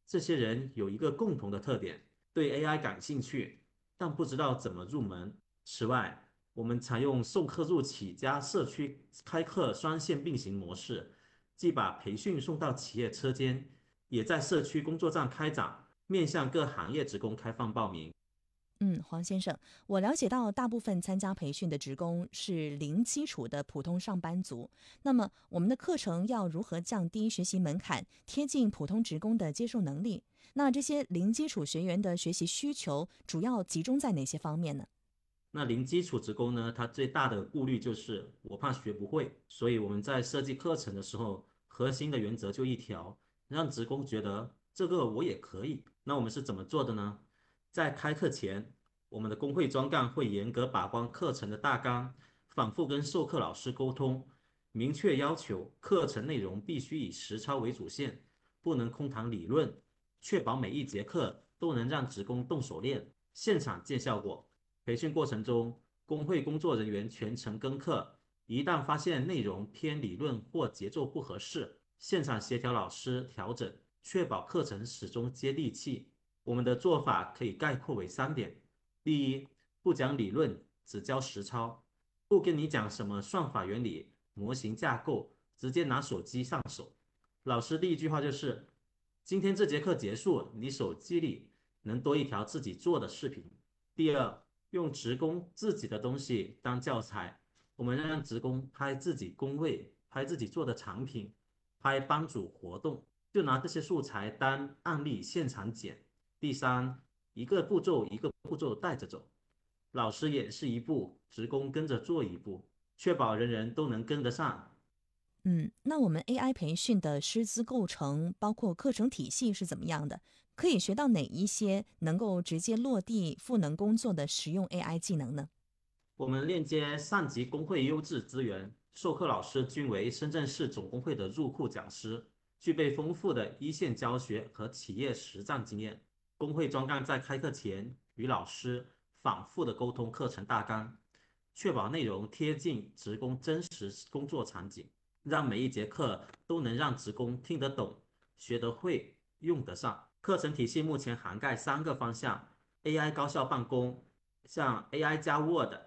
这些人有一个共同的特点，对 AI 感兴趣，但不知道怎么入门。此外，我们采用授课入企加社区开课双线并行模式，既把培训送到企业车间，也在社区工作站开展，面向各行业职工开放报名。 黄先生，我了解到大部分参加培训的职工是零基础的普通上班族。那么，我们的课程要如何降低学习门槛，贴近普通职工的接受能力？那这些零基础学员的学习需求主要集中在哪些方面呢？ 那零基础职工呢，他最大的顾虑就是我怕学不会，所以我们在设计课程的时候，核心的原则就一条，让职工觉得这个我也可以。那我们是怎么做的呢？在开课前，我们的工会专干会严格把关课程的大纲，反复跟授课老师沟通，明确要求课程内容必须以实操为主线，不能空谈理论，确保每一节课都能让职工动手练，现场见效果。培训过程中，工会工作人员全程跟课，一旦发现内容偏理论或节奏不合适，现场协调老师调整，确保课程始终接地气。我们的做法可以概括为3点：第一，不讲理论，只教实操，不跟你讲什么算法原理、模型架构，直接拿手机上手。老师第一句话就是：今天这节课结束，你手机里能多一条自己做的视频。第二，用职工自己的东西当教材，我们让职工拍自己工位，拍自己做的产品，拍班组活动，就拿这些素材当案例现场剪。第三，一个步骤一个步骤带着走，老师演示一步，职工跟着做一步，确保人人都能跟得上。 那我们 AI 培训的师资构成，包括课程体系是怎么样的？可以学到哪一些能够直接落地赋能工作的实用 AI 技能呢？ 我们链接上级工会优质资源，授课老师均为深圳市总工会的入库讲师，具备丰富的一线教学和企业实战经验。工会专干在开课前与老师反复的沟通课程大纲，确保内容贴近职工真实工作场景，让每一节课都能让职工听得懂、学得会、用得上。课程体系目前涵盖3个方向：AI 高效办公，像 AI 加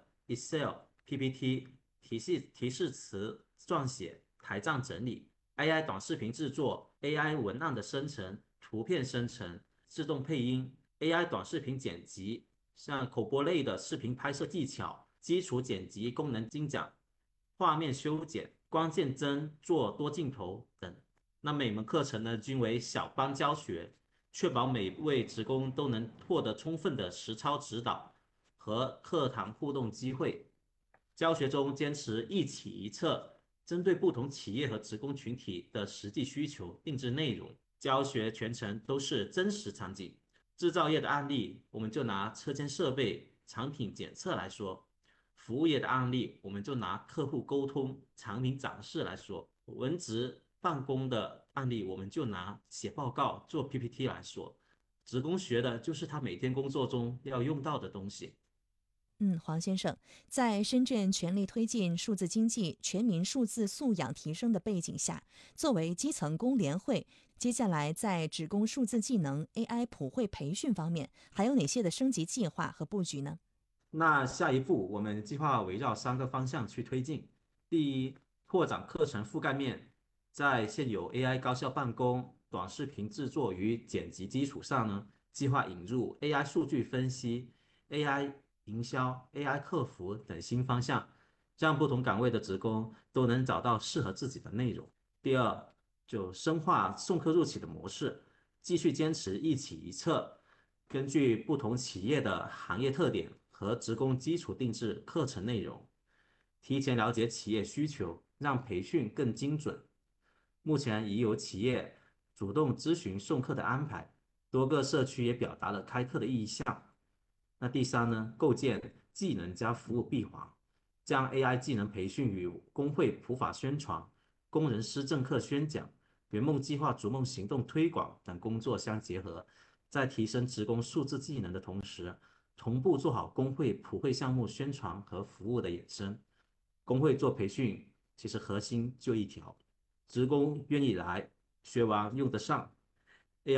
Word、Excel、PPT、提示词撰写、台账整理；AI 短视频制作、AI 文案的生成、图片生成、自动配音；AI 短视频剪辑，像口播类的视频拍摄技巧、基础剪辑功能精讲、画面修剪、关键帧做多镜头等。那每门课程呢，均为小班教学，确保每位职工都能获得充分的实操指导和课堂互动机会。教学中坚持一起一策，针对不同企业和职工群体的实际需求定制内容。教学全程都是真实场景。制造业的案例，我们就拿车间设备、产品检测来说；服务业的案例，我们就拿客户沟通、产品展示来说；文职办公的案例，我们就拿写报告、做 PPT 来说。职工学的就是他每天工作中要用到的东西。 黄先生，在深圳全力推进数字经济、全民数字素养提升的背景下，作为基层工联会，接下来在职工数字技能 AI 普惠培训方面，还有哪些的升级计划和布局呢？ 那下一步，我们计划围绕3个方向去推进。第一，拓展课程覆盖面，在现有 AI 高效办公、短视频制作与剪辑基础上呢，计划引入 AI 数据分析、AI 营销、AI 客服等新方向，让不同岗位的职工都能找到适合自己的内容。第二，就深化送客入企的模式，继续坚持一起一策。根据不同企业的行业特点和职工基础定制课程内容，提前了解企业需求，让培训更精准。目前已有企业主动咨询送课的安排，多个社区也表达了开课的意向。那第三呢，构建技能加服务闭环，将 AI 技能培训与工会普法宣传、工人师政课宣讲、圆梦计划逐梦行动推广等工作相结合，在提升职工数字技能的同时，同步做好工会普惠项目宣传和服务的衍生。工会做培训，其实核心就一条：职工愿意来，学完用得上，